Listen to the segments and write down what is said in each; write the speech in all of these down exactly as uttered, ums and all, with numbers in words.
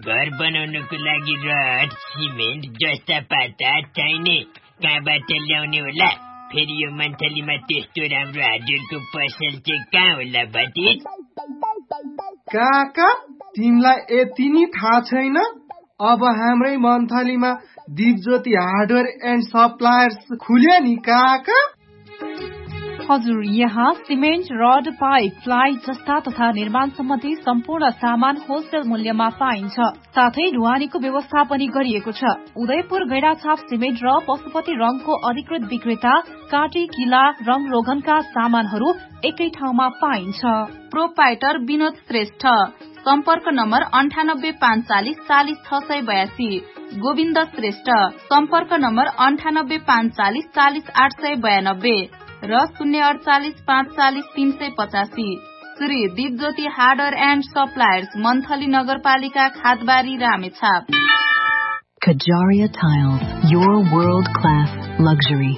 घर बनाउनको लागि रड, सिमेन्ट जस्ता पाता चाहिने कहाँबाट ल्याउने होला? फेरि यो मन्थलीमा त्यस्तो राम्रो हार्डवेयरको पसल चाहिँ कहाँ होला भतिज? काका, तिमीलाई यति नि थाहा छैन? अब हाम्रै मन्थलीमा दिपज्योति हार्डवेयर एन्ड सप्लायर्स खुल्यो नि काका। हजुर, यहाँ सिमेन्ट, रड, पाइप, प्लाई जस्ता तथा निर्माण सम्बन्धी सम्पूर्ण सामान होलसेल मूल्यमा पाइन्छ। साथै ढुवानीको व्यवस्था पनि गरिएको छ। उदयपुर गैडाछाप सिमेन्ट र पशुपति रंगको अधिकृत विक्रेता काटी किला रंग रोगनका सामानहरू एकै ठाउँमा पाइन्छ। प्रोपाइटर विनोद श्रेष्ठ, सम्पर्क नम्बर अन्ठानब्बे पाँच चालिस चालिस छ सय बयासी। गोविन्द श्रेष्ठ, सम्पर्क नम्बर अन्ठानब्बे पाँच चालिस चालिस आठ सय बयानब्बे र शून्य अडचालिस पाँच चालिस तीन सय पचासी। Shri Dipjyoti hardware and suppliers, monthly नगरपालिका, खादबारी, Ramechhap. Kajaria Tiles, your world-class luxury.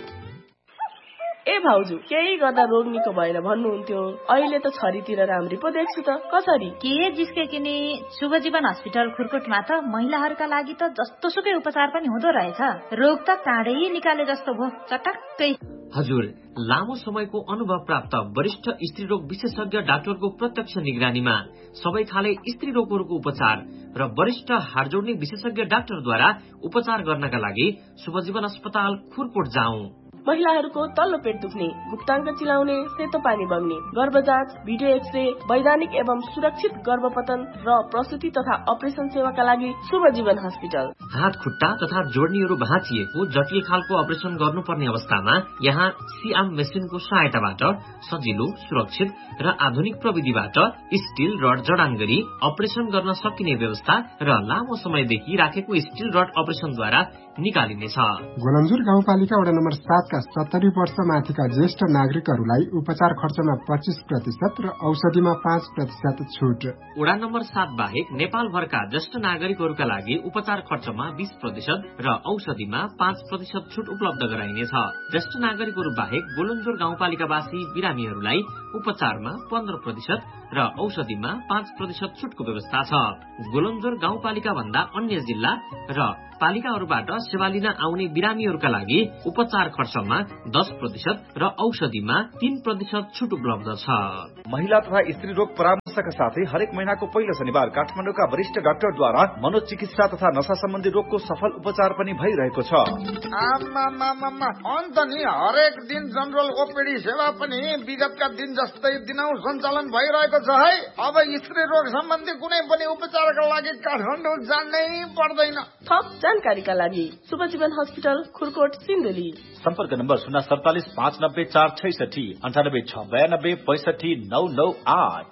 ए भाउजू, केही गर्दा रोग निको भएन भन्नुहुन्थ्यो, अहिले त छरीतिर राम्री पो देख्छु त। कसरी? के जिस्के किनी शुभ जीवन हस्पिटल खुरकोटमा त महिलाहरूका लागि त जस्तो सुकै उपचार पनि हुँदो रहेछ। रोग त टाढै निकाले जस्तो भो, चटक्कै। हजुर, लामो समयको अनुभव प्राप्त वरिष्ठ स्त्री रोग विशेषज्ञ डाक्टरको प्रत्यक्ष निगरानीमा सबै खाले स्त्री रोगहरूको उपचार र वरिष्ठ हाडजोड्ने विशेषज्ञ डाक्टरद्वारा उपचार गर्नका लागि शुभजीवन अस्पताल खुरकोट जाउँ। महिलाहरूको तल्लो पेट दुख्ने, गुप्ताङ्ग चिलाउने, सेतो पानी बग्ने, गर्भ जाँच, भिडियो एक्सरे, वैधानिक एवं सुरक्षित गर्भपतन र प्रसुति तथा अपरेसन सेवाका लागि शुभ जीवन हस्पिटल। हात खुट्टा तथा जोड्नीहरू भाँचिएको जटिल खालको अपरेसन गर्नुपर्ने अवस्थामा यहाँ सिआम मेसिनको सहायताबाट सजिलो, सुरक्षित र आधुनिक प्रविधिबाट स्टील रड जडान गरी अपरेसन गर्न सकिने व्यवस्था र लामो समयदेखि राखेको स्टील रड अपरेसनद्वारा निकालिनेछ। गोलन्जुर गाउँपालिका वडा नम्बर सात सत्तरी वर्ष माथिका ज्येष्ठ नागरिकहरूलाई उपचार खर्चमा पच्चीस प्रतिशत र औषधिमा पाँच प्रतिशत छुट। वडा नम्बर सात बाहेक नेपाल भरका ज्येष्ठ नागरिकहरूका लागि उपचार खर्चमा बीस प्रतिशत र औषधिमा पाँच प्रतिशत छुट उपलब्ध गराइनेछ। ज्येष्ठ नागरिकहरू बाहेक गोलन्जोर गाउँपालिकावासी बिरामीहरूलाई उपचारमा पन्ध्र प्रतिशत र औषधिमा पाँच प्रतिशत छुटको व्यवस्था छ। गोलन्जोर गाउँपालिका भन्दा अन्य जिल्ला र पालिकाहरूबाट सेवा लिन आउने बिरामीहरूका लागि उपचार खर्चमा दस प्रतिशत र औषधिमा तीन प्रतिशत छुट उपलब्ध छ। महिला तथा स्त्री रोग परामर्शका साथै हरेक महिनाको पहिलो शनिबार काठमाडौँका वरिष्ठ डाक्टरद्वारा मनोचिकित्सा तथा नशा सम्बन्धी रोगको सफल उपचार पनि भइरहेको छ। अन्त नि हरेक दिन जनरल ओपीडी सेवा पनि विगतका दिन जस्तै दिनौ सञ्चालन भइरहेको छ है। अब स्त्री रोग सम्बन्धी कुनै पनि उपचारका लागि काठमाडौँ जानै पर्दैन। थप जानकारीका लागि शुभ जीवन हस्पिटल खुरकोट सिन्धुली। सम्पर्क नम्बर शून्य सडतालिस पाँच नब्बे चार छैसठी अन्ठानब्बे छ बयानब्बे पैसठी नौ नौ आठ।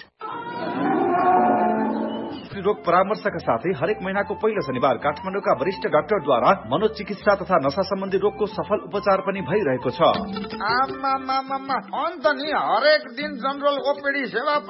रोग परामर्शका साथै हरेक महिनाको पहिलो शनिबार काठमाडौँका वरिष्ठ डाक्टरद्वारा मनोचिकित्सा तथा नशा सम्बन्धी रोगको सफल उपचार पनि भइरहेको छ। अन्त नि हरेक दिन जनरल ओपीडी सेवा